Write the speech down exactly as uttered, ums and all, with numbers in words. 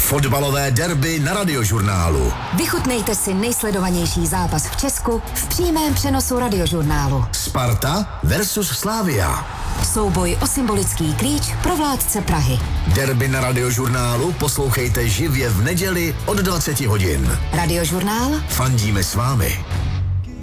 Fotbalové derby na Radiožurnálu. Vychutnejte si nejsledovanější zápas v Česku v přímém přenosu Radiožurnálu. Sparta versus Slavia. Souboj o symbolický klíč pro vládce Prahy. Derby na Radiožurnálu poslouchejte živě v neděli od dvaceti hodin. Radiožurnál. Fandíme s vámi.